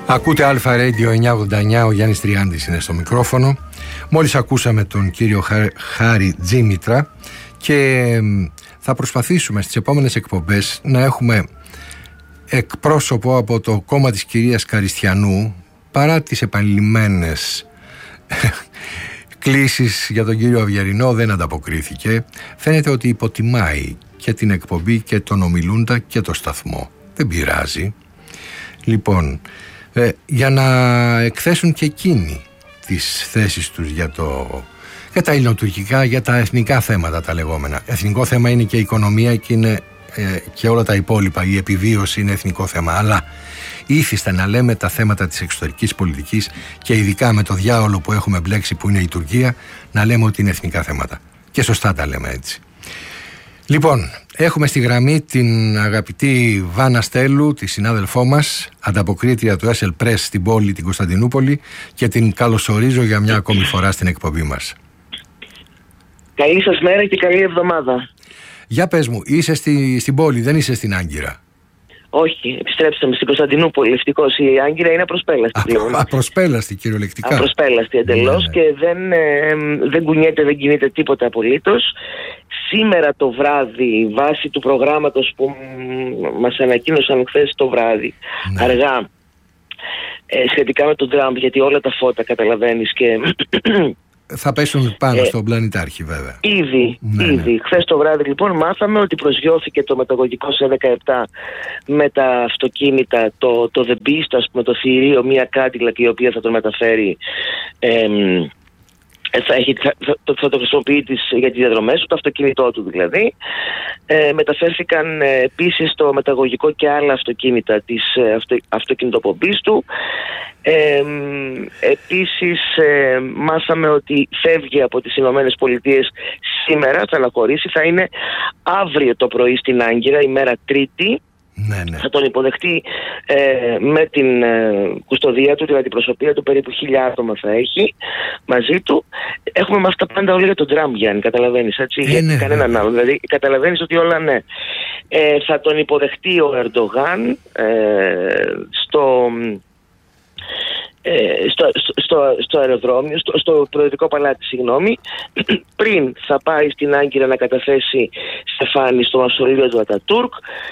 Ακούτε Αλφα Radio 989, ο Γιάννης Τριάντης είναι στο μικρόφωνο. Μόλις ακούσαμε τον κύριο Χάρη Τζίμητρα και θα προσπαθήσουμε στις επόμενες εκπομπές να έχουμε εκπρόσωπο από το κόμμα της κυρίας Καριστιανού, παρά τις επανειλημμένες κλήσεις για τον κύριο Αυγερινό δεν ανταποκρίθηκε. Φαίνεται ότι υποτιμάει και την εκπομπή και τον ομιλούντα και το σταθμό. Δεν πειράζει. Λοιπόν, για να εκθέσουν και εκείνοι τις θέσεις τους για τα ελληνοτουρκικά, για τα εθνικά θέματα τα λεγόμενα. Εθνικό θέμα είναι και η οικονομία και είναι και όλα τα υπόλοιπα. Η επιβίωση είναι εθνικό θέμα, αλλά ήθιστα να λέμε τα θέματα της εξωτερικής πολιτικής και ειδικά με το διάολο που έχουμε μπλέξει που είναι η Τουρκία, να λέμε ότι είναι εθνικά θέματα. Και σωστά τα λέμε έτσι. Λοιπόν, έχουμε στη γραμμή την αγαπητή Βάνα Στέλου, τη συνάδελφό μας, ανταποκρίτρια του SL Press στην πόλη την Κωνσταντινούπολη, και την καλωσορίζω για μια ακόμη φορά στην εκπομπή μας. Καλή σας μέρα και καλή εβδομάδα. Για πες μου, είσαι στην πόλη, δεν είσαι στην Άγκυρα? Όχι, επιστρέψαμε στην Κωνσταντινούπολη. Ευτυχώς η Άγκυρα είναι απροσπέλαστη πλέον. Απροσπέλαστη κυριολεκτικά. Απροσπέλαστη εντελώς, και δεν κουνιέται, δεν κινείται τίποτα απολύτως. Σήμερα το βράδυ, βάσει του προγράμματος που μας ανακοίνωσαν χθες το βράδυ, αργά, σχετικά με τον Τραμπ, γιατί όλα τα φώτα καταλαβαίνεις και... θα πέσουν πάνω στον πλανητάρχη βέβαια. Ήδη. Χθες το βράδυ λοιπόν μάθαμε ότι προσγειώθηκε το μεταγωγικό σε 17 με τα αυτοκίνητα, το The Beast, ας πούμε, το θηρίο, μια Cadillac η οποία θα τον μεταφέρει, θα το χρησιμοποιεί για τις διαδρομές του, το αυτοκίνητό του δηλαδή. Μεταφέρθηκαν επίσης το μεταγωγικό και άλλα αυτοκίνητα της αυτοκινητοπομπής του. Επίσης μάθαμε ότι φεύγει από τις Ηνωμένες Πολιτείες σήμερα, θα αναχωρήσει, θα είναι αύριο το πρωί στην Άγκυρα, ημέρα Τρίτη. Ναι. Θα τον υποδεχτεί με την κουστοδία του, την αντιπροσωπεία του, περίπου 1.000 άτομα θα έχει μαζί του. Έχουμε μάθει τα πάντα όλα για τον Τραμπ, Γιάννη, καταλαβαίνεις, έτσι, για κανέναν άλλο. Δηλαδή καταλαβαίνεις ότι όλα ναι. Θα τον υποδεχτεί ο Ερντογάν στο αεροδρόμιο, στο Προεδρικό Παλάτι, συγγνώμη. Πριν θα πάει στην Άγκυρα να καταθέσει στεφάνι στο μαυσολείο του Ατατούρκ.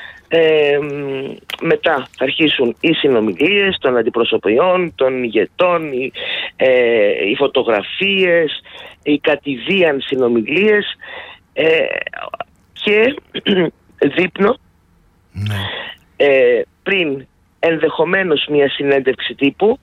Μετά θα αρχίσουν οι συνομιλίες των αντιπροσωπιών, των ηγετών, οι φωτογραφίες, οι κατηδίαν συνομιλίες και δείπνο πριν ενδεχομένως μια συνέντευξη τύπου.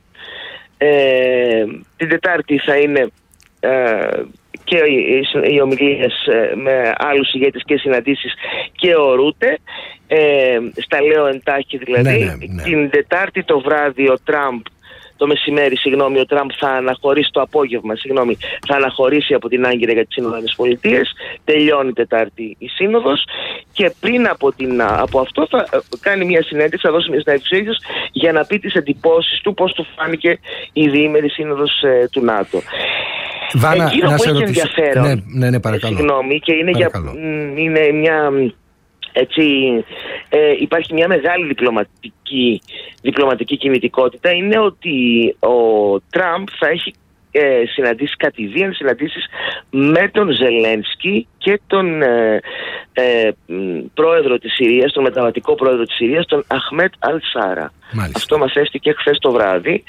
Την Τετάρτη θα είναι και οι ομιλίες με άλλους ηγέτες και συναντήσεις και ο Ρούτε. Στα λέω εντάχει δηλαδή. Την Τετάρτη το βράδυ το μεσημέρι, ο Τραμπ θα αναχωρήσει, το απόγευμα, θα αναχωρήσει από την Άγκυρα για τις Ηνωμένες Πολιτείες. Τελειώνει Τετάρτη η σύνοδος και πριν από αυτό θα κάνει μια συνέντευξη, θα δώσει μια συνέντευξη για να πει τις εντυπώσεις του, πώς του φάνηκε η διήμερη σύνοδος του ΝΑΤΟ. Βάνα, εκείνο που έχει ενδιαφέρον, και είναι μια... Έτσι, υπάρχει μια μεγάλη διπλωματική κινητικότητα, είναι ότι ο Τραμπ θα έχει κατηδίαν συναντήσεις με τον Ζελένσκι και τον πρόεδρο της Συρίας, τον μεταβατικό πρόεδρο της Συρίας, τον Αχμέτ Αλ-Σάρα. Αυτό μαθεύτηκε χθες το βράδυ.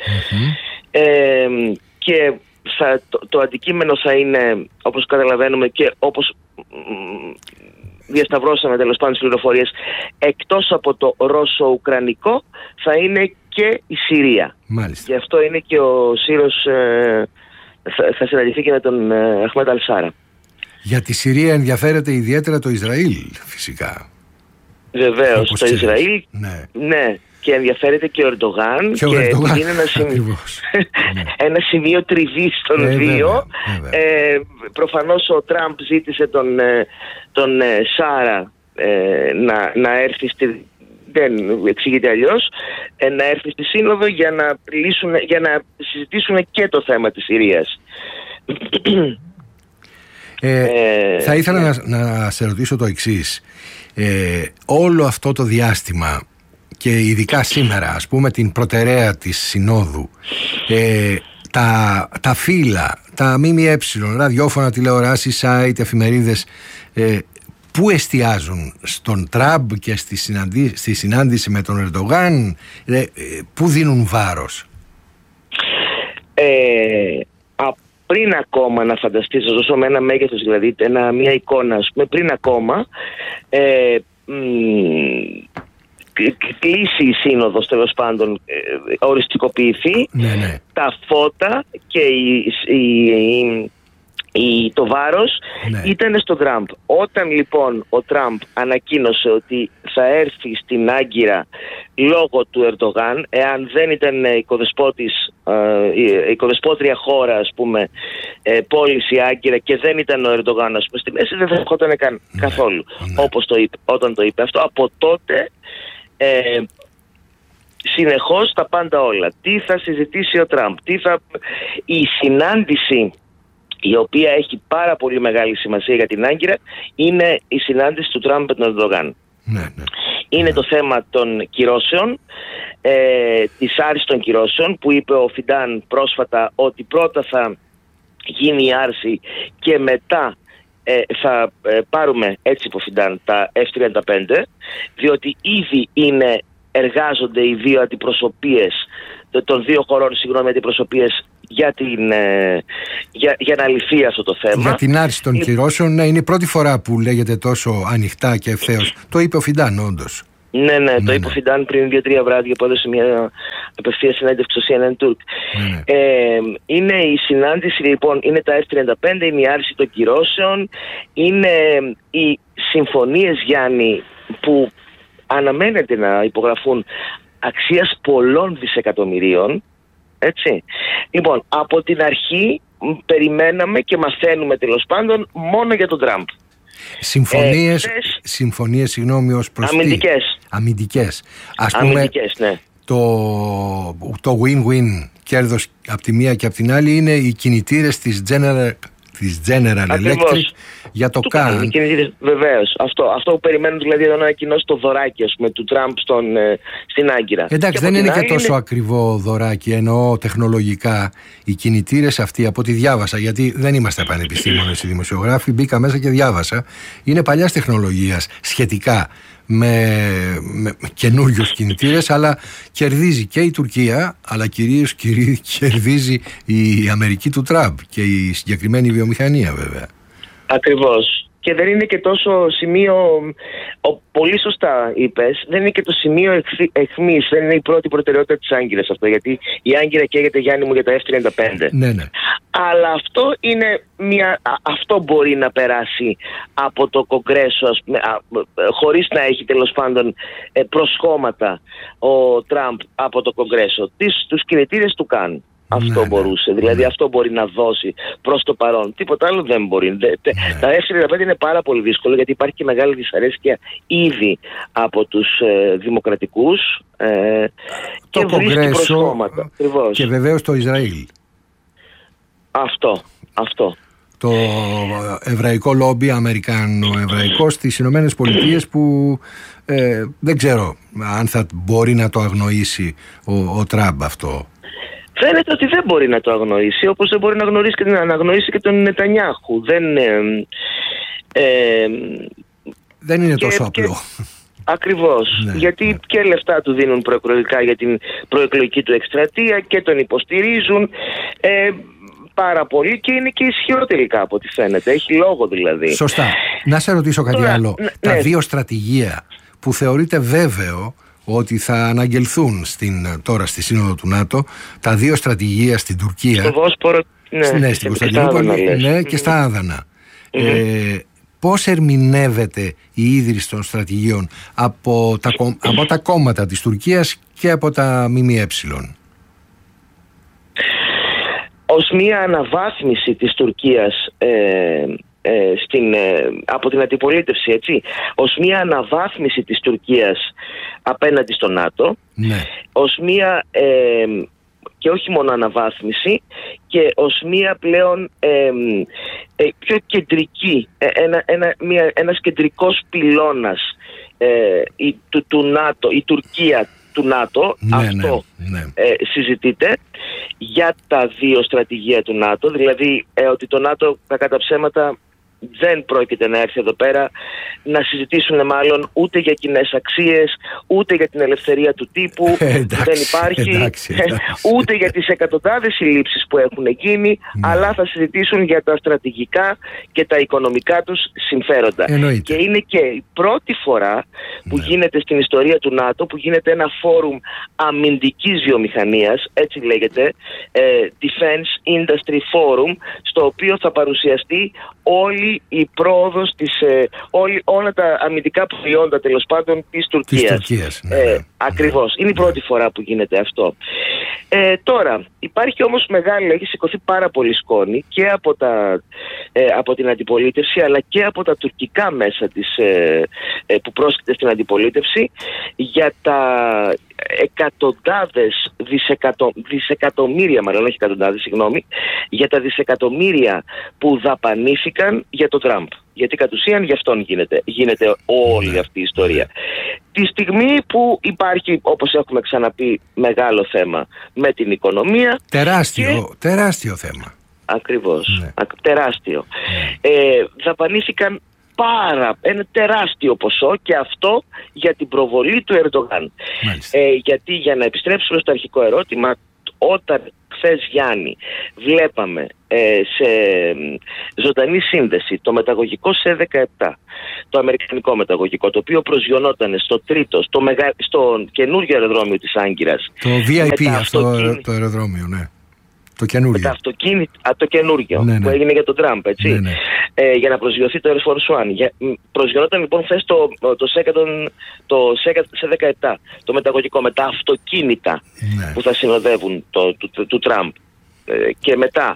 Και το αντικείμενο θα είναι, όπως καταλαβαίνουμε και όπως διασταυρώσαμε τέλος πάντων τις πληροφορίες, εκτός από το Ρώσο-Ουκρανικό θα είναι και η Συρία. Γι' αυτό είναι και ο Σύρος θα συναντηθεί και με τον Αχμέτ Αλ-Σάρα. Για τη Συρία ενδιαφέρεται ιδιαίτερα το Ισραήλ, φυσικά. Βεβαίως, το Ισραήλ, ναι. Και ενδιαφέρεται και ο Ερντογάν και είναι ένα σημείο τριβής των δύο. Προφανώς ο Τραμπ ζήτησε τον Σάρα να έρθει δεν εξηγείται αλλιώς, να έρθει στη Σύνοδο για να συζητήσουν και το θέμα της Συρίας. Θα ήθελα να σε ρωτήσω το εξής. Όλο αυτό το διάστημα και ειδικά σήμερα, ας πούμε, την προτεραία της Συνόδου, τα φύλλα, τα ΜΜΕ, ραδιόφωνα, τηλεοράσεις, site, εφημερίδες, πού εστιάζουν? Στον Τραμπ και στη συνάντηση με τον Ερντογάν? Πού δίνουν βάρος? Πριν ακόμα να φανταστείς, να δώσω με ένα μέγεθος, δηλαδή μια εικόνα, ας πούμε, πριν ακόμα κλείσει η σύνοδος, τέλος πάντων, οριστικοποιηθεί, τα φώτα και το βάρος ήταν στο Τραμπ. Όταν λοιπόν ο Τραμπ ανακοίνωσε ότι θα έρθει στην Άγκυρα λόγω του Ερντογάν, εάν δεν ήταν οικοδεσπότρια χώρα, ας πούμε, πόλης η Άγκυρα, και δεν ήταν ο Ερντογάν, ας πούμε, στη μέση, δεν θα ερχόταν καθόλου όπως το είπε, όταν το είπε αυτό. Από τότε συνεχώς τα πάντα όλα. Τι θα συζητήσει ο Τραμπ, η συνάντηση η οποία έχει πάρα πολύ μεγάλη σημασία για την Άγκυρα είναι η συνάντηση του Τραμπ με τον Ερντογάν. Είναι το θέμα των κυρώσεων, της άρσης των κυρώσεων, που είπε ο Φιντάν πρόσφατα ότι πρώτα θα γίνει η άρση και μετά θα πάρουμε, έτσι είπε ο Φιντάν, τα F-35, διότι ήδη εργάζονται οι δύο αντιπροσωπείες των δύο χωρών, αντιπροσωπείες για να λυθεί αυτό το θέμα. Για την άρση των κυρώσεων, είναι η πρώτη φορά που λέγεται τόσο ανοιχτά και ευθέως. Το είπε ο Φιντάν, όντως. Το είπε ο Φιντάν πριν 2-3 βράδια που έδωσε μια απευθεία συνέντευξη στο CNN Turk. Είναι η συνάντηση, λοιπόν, είναι τα F-35, είναι η άρση των κυρώσεων, είναι οι συμφωνίες, Γιάννη, που αναμένεται να υπογραφούν αξίας πολλών δισεκατομμυρίων. Έτσι. Λοιπόν, από την αρχή περιμέναμε και μαθαίνουμε, τέλος πάντων, μόνο για τον Τραμπ. Συμφωνίες, συγγνώμη, ως προς αμυντικές. Ας πούμε, ναι. Το win-win, κέρδος από τη μία και από την άλλη, είναι οι κινητήρες της General Electric για το ΚΑΝ. Βεβαίως. Αυτό που περιμένουν, δηλαδή, εδώ να ανακοινώσει το δωράκι, ας πούμε, του Τραμπ στην Άγκυρα. Εντάξει, δεν είναι και τόσο ακριβό δωράκι, εννοώ τεχνολογικά. Οι κινητήρες αυτοί, από ό,τι διάβασα, γιατί δεν είμαστε πανεπιστήμονες οι δημοσιογράφοι, μπήκα μέσα και διάβασα, είναι παλιάς τεχνολογίας σχετικά με καινούριους κινητήρες, αλλά κερδίζει και η Τουρκία, αλλά κυρίως κερδίζει η Αμερική του Τραμπ και η συγκεκριμένη βιομηχανία, βέβαια. Ακριβώς. Και δεν είναι και τόσο σημείο, πολύ σωστά είπες, δεν είναι και το σημείο αιχμής, δεν είναι η πρώτη προτεραιότητα της Άγκυρας αυτό, γιατί η Άγκυρα καίγεται, Γιάννη μου, για τα F-35. Ναι. Αλλά αυτό μπορεί να περάσει από το Κογκρέσο, ας πούμε, χωρίς να έχει, τέλος πάντων, προσχώματα ο Τραμπ από το Κογκρέσο. Τους κινητήρες του ΚΑΝ. Αυτό μπορούσε, δηλαδή αυτό μπορεί να δώσει προς το παρόν. Τίποτα άλλο δεν μπορεί. Τα F-35 είναι πάρα πολύ δύσκολο, γιατί υπάρχει και μεγάλη δυσαρέσκεια ήδη από τους δημοκρατικούς το Κογκρέσο και βεβαίως το Ισραήλ. Αυτό. Το εβραϊκό λόμπι, αμερικάνο-εβραϊκό στις Ηνωμένες Πολιτείες, που δεν ξέρω αν θα μπορεί να το αγνοήσει ο Τραμπ αυτό. Φαίνεται ότι δεν μπορεί να το αγνοήσει, όπως δεν μπορεί να αγνοήσει και τον Νετανιάχου. Δεν είναι τόσο απλό. Ακριβώς. Γιατί και λεφτά του δίνουν προεκλογικά για την προεκλογική του εκστρατεία και τον υποστηρίζουν πάρα πολύ, και είναι και ισχυρό τελικά από ό,τι φαίνεται. Έχει λόγο, δηλαδή. Σωστά. Να σε ρωτήσω κάτι άλλο. Τα δύο στρατηγία που θεωρείται βέβαιο ότι θα αναγγελθούν τώρα στη Σύνοδο του ΝΑΤΟ, τα δύο στρατηγία στην Τουρκία, στο Βόσπορο, στην Κωνσταντινούπολη, και στα Άδανα. Πώς ερμηνεύεται η ίδρυση των στρατηγίων από τα κόμματα της Τουρκίας και από τα ΜΜΕ? Ως μία αναβάθμιση της Τουρκίας από την αντιπολίτευση, έτσι, ως μία αναβάθμιση της Τουρκίας απέναντι στο ΝΑΤΟ, ως μία και όχι μόνο αναβάθμιση, και ως μία πλέον πιο κεντρική, ένας κεντρικός πυλώνας του ΝΑΤΟ, η Τουρκία του ΝΑΤΟ, αυτό συζητείται για τα δύο στρατηγία του ΝΑΤΟ, δηλαδή ότι το ΝΑΤΟ κατά ψέματα δεν πρόκειται να έρθει εδώ πέρα να συζητήσουν μάλλον ούτε για κοινές αξίες, ούτε για την ελευθερία του τύπου που δεν υπάρχει, ούτε για τις εκατοντάδες συλλήψεις που έχουν γίνει, αλλά θα συζητήσουν για τα στρατηγικά και τα οικονομικά τους συμφέροντα. Και είναι και η πρώτη φορά που γίνεται στην ιστορία του ΝΑΤΟ, που γίνεται ένα φόρουμ αμυντικής βιομηχανίας, έτσι λέγεται, Defense Industry Forum, στο οποίο θα παρουσιαστεί όλη η πρόοδος όλα τα αμυντικά προϊόντα τέλος πάντων της Τουρκίας. Ακριβώς. Είναι η πρώτη φορά που γίνεται αυτό. Τώρα, υπάρχει όμως έχει σηκωθεί πάρα πολύ σκόνη και από την αντιπολίτευση, αλλά και από τα τουρκικά μέσα που πρόσκειται στην αντιπολίτευση, για τα εκατοντάδες δισεκατομμύρια, μάλλον όχι εκατοντάδες, για τα δισεκατομμύρια που δαπανήθηκαν για το Τραμπ. Γιατί κατ' ουσίαν γι' αυτόν γίνεται όλη αυτή η ιστορία. Τη στιγμή που υπάρχει, όπως έχουμε ξαναπεί, μεγάλο θέμα με την οικονομία. Τεράστιο θέμα. Ακριβώς. Τεράστιο. Δαπανήθηκαν ένα τεράστιο ποσό, και αυτό για την προβολή του Ερντογάν. Γιατί, για να επιστρέψουμε στο αρχικό ερώτημα, όταν χθες, Γιάννη, βλέπαμε σε ζωντανή σύνδεση το μεταγωγικό σε 17, το αμερικανικό μεταγωγικό, το οποίο προσγειωνόταν στο καινούργιο αεροδρόμιο της Άγκυρας, το VIP, αυτό το αεροδρόμιο, το καινούργιο. Το καινούργιο που έγινε για τον Τραμπ, έτσι. Για να προσγειωθεί το Air Force One. Προσγειωνόταν λοιπόν χθες σε 17, το μεταγωγικό, με τα αυτοκίνητα που θα συνοδεύουν του Τραμπ. Και μετά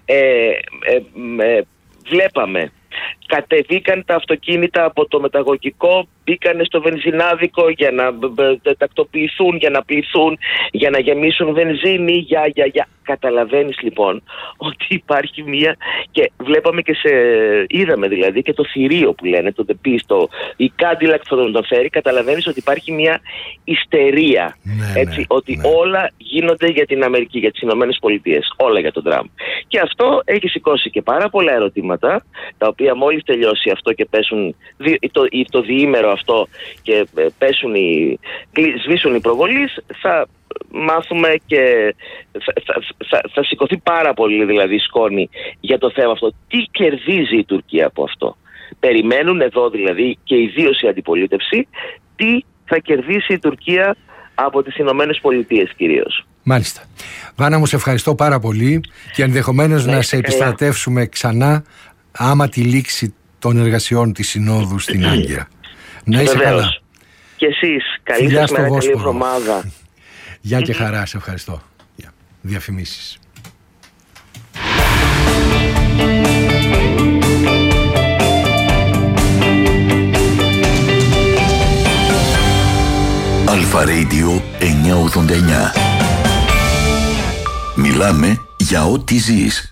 βλέπαμε, κατεβήκαν τα αυτοκίνητα από το μεταγωγικό, μπήκανε στο βενζινάδικο για να τακτοποιηθούν, για να πληθούν, για να γεμίσουν βενζίνη, Καταλαβαίνεις λοιπόν ότι υπάρχει και βλέπαμε είδαμε δηλαδή και το θηρίο που λένε, το The Beast, η Cadillac που θα τον φέρει. Καταλαβαίνεις ότι υπάρχει μια ιστερία, ότι όλα γίνονται για την Αμερική, για τις Ηνωμένες Πολιτείες, όλα για τον Τραμπ. Και αυτό έχει σηκώσει και πάρα πολλά ερωτήματα, τα οποία μόλις τελειώσει αυτό και πέσουν το διήμερο αυτό και σβήσουν οι προβολείς, θα μάθουμε και θα σηκωθεί πάρα πολύ δηλαδή σκόνη για το θέμα αυτό. Τι κερδίζει η Τουρκία από αυτό? Περιμένουν εδώ δηλαδή και ιδίως η αντιπολίτευση, τι θα κερδίσει η Τουρκία από τις Ηνωμένες Πολιτείες κυρίως. Μάλιστα. Βάνα μου, σε ευχαριστώ πάρα πολύ και ενδεχομένως να σε επιστρατεύσουμε ξανά άμα τη λήξη των εργασιών της Συνόδου στην Άγκυρα. Να είσαι καλά. Και εσείς, καλή σας μέρα, καλή εβδομάδα. Γεια και χαρά, σε ευχαριστώ. Διαφημίσεις. Αλφα Radio 989. Μιλάμε για ό,τι ζεις.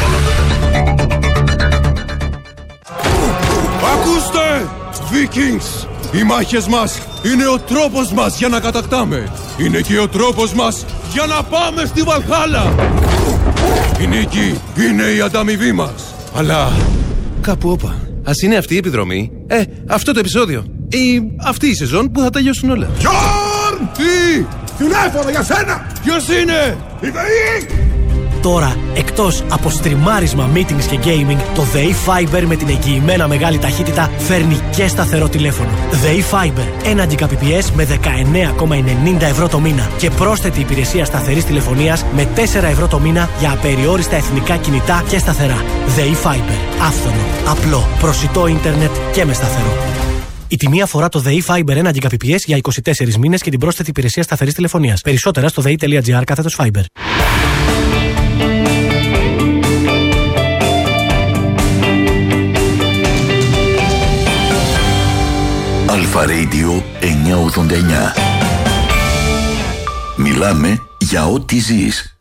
Ακούστε! Vikings! Οι μάχες μας είναι ο τρόπος μας για να κατακτάμε. Είναι και ο τρόπος μας για να πάμε στη Βαλχάλα. Η νίκη είναι η ανταμοιβή μας. Αλλά κάπου όπα. Ας είναι αυτή η επιδρομή, αυτό το επεισόδιο ή αυτή η σεζόν που θα τελειώσουν όλα. Γιόρν! Τι! Τηλέφωνο για σένα! Ποιος είναι? Η ΔΕΗ! Τώρα, εκτός από στριμάρισμα, meetings και gaming, το ΔΕΗ Fiber με την εγγυημένα μεγάλη ταχύτητα φέρνει και σταθερό τηλέφωνο. ΔΕΗ Fiber, 1 Gbps με 19,90 ευρώ το μήνα και πρόσθετη υπηρεσία σταθερής τηλεφωνίας με 4 ευρώ το μήνα για απεριόριστα εθνικά κινητά και σταθερά. ΔΕΗ Fiber, άφθονο, απλό, προσιτό ίντερνετ και με σταθερό. Η τιμή αφορά το ΔΕΗ Fiber 1 Gbps για 24 μήνες και την πρόσθετη υπηρεσία σταθερής τηλεφωνίας. Περισσότερα στο dei.gr/Fiber. Αλφα Radio 989. Μιλάμε για ό,τι ζεις.